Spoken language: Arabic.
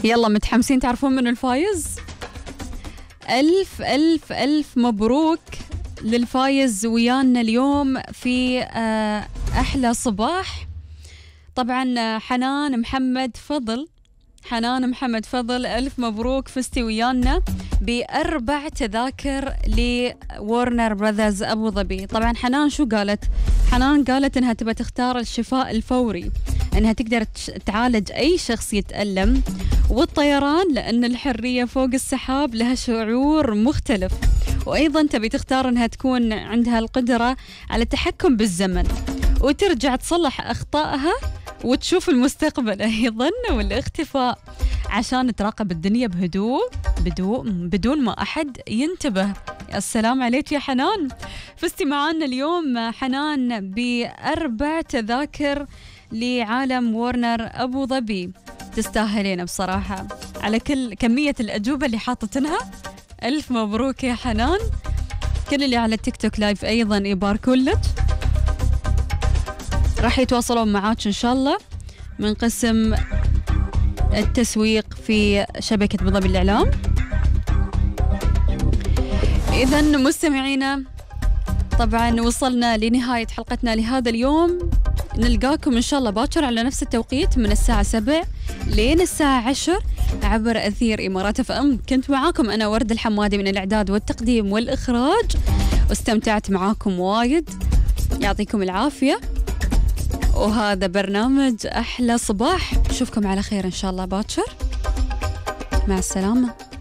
يلا متحمسين تعرفون من الفايز؟ ألف ألف ألف مبروك للفايز ويانا اليوم في أحلى صباح. طبعا حنان محمد فضل، حنان محمد فضل، ألف مبروك، فزتي ويانا ب4 تذاكر لورنر براذرز أبو ظبي. طبعا حنان شو قالت؟ حنان قالت إنها تبى تختار الشفاء الفوري، إنها تقدر تعالج أي شخص يتألم، والطيران لأن الحرية فوق السحاب لها شعور مختلف، وأيضا تبي تختار إنها تكون عندها القدرة على التحكم بالزمن وترجع تصلح أخطائها وتشوف المستقبل أيضا، والاختفاء عشان تراقب الدنيا بهدوء بدون ما أحد ينتبه. السلام عليك يا حنان، فزتي معانا اليوم حنان ب4 تذاكر لعالم وورنر أبو ظبي. تستاهلين بصراحة على كل كمية الأجوبة اللي حاطتنها. ألف مبروك يا حنان. كل اللي على التيك توك لايف أيضا يباركون لك، راح يتواصلون معاك إن شاء الله من قسم التسويق في شبكة أبو ظبي الإعلام. إذن مستمعينا، طبعا وصلنا لنهاية حلقتنا لهذا اليوم. نلقاكم إن شاء الله باكر على نفس التوقيت من الساعة 7 لين الساعة 10 عبر أثير إمارات FM. كنت معاكم أنا ورد الحمادي من الإعداد والتقديم والإخراج، واستمتعت معاكم وايد، يعطيكم العافية. وهذا برنامج أحلى صباح، أشوفكم على خير إن شاء الله باكر، مع السلامة.